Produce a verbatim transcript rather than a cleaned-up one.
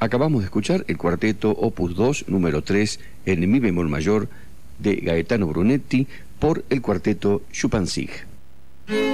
Acabamos de escuchar el cuarteto Opus dos, número tres, en mi bemol mayor, de Gaetano Brunetti, por el cuarteto Schuppanzig.